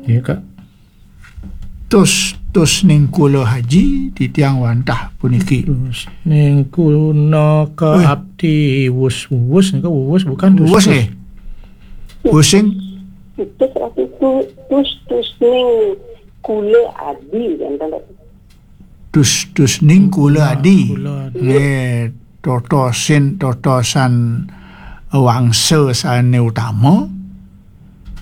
Ya Kak. Tos ning kula haji titiang wantah puniki. Terus ning kuna ka abdi wus bukan Wus nggih. Pusing Tus ning kula adi kan. tus ning kula adi. Kula Totosan wangsa sane utama